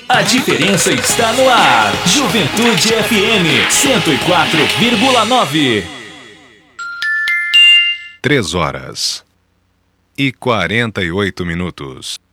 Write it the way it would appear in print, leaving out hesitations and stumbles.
A diferença está no ar. Juventude FM 104,9. 3 horas e 48 minutos.